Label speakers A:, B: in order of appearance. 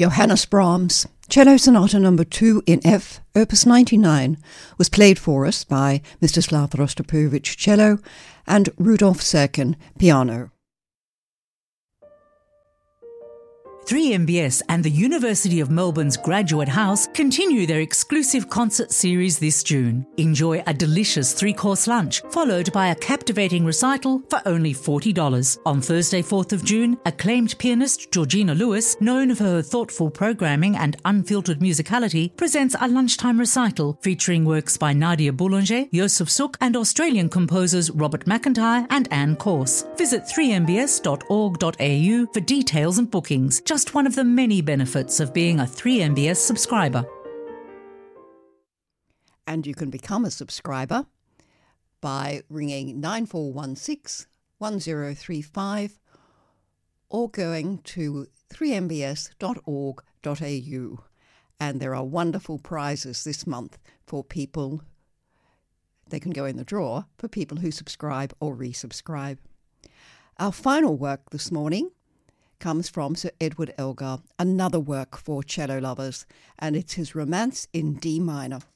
A: Johannes Brahms, Cello Sonata No. 2 in F, Opus 99, was played for us by Mstislav Rostropovich, cello, and Rudolf Serkin, piano.
B: 3MBS and the University of Melbourne's Graduate House continue their exclusive concert series this June. Enjoy a delicious 3-course lunch, followed by a captivating recital for only $40. On Thursday, 4th of June, acclaimed pianist Georgina Lewis, known for her thoughtful programming and unfiltered musicality, presents a lunchtime recital featuring works by Nadia Boulanger, Joseph Suk, and Australian composers Robert McIntyre and Anne Corse. Visit 3mbs.org.au for details and bookings. Just one of the many benefits of being a 3MBS subscriber.
A: And you can become a subscriber by ringing 9416 1035 or going to 3mbs.org.au. And there are wonderful prizes this month for people. They can go in the draw for people who subscribe or resubscribe. Our final work this morning comes from Sir Edward Elgar, another work for cello lovers, and it's his Romance in D minor.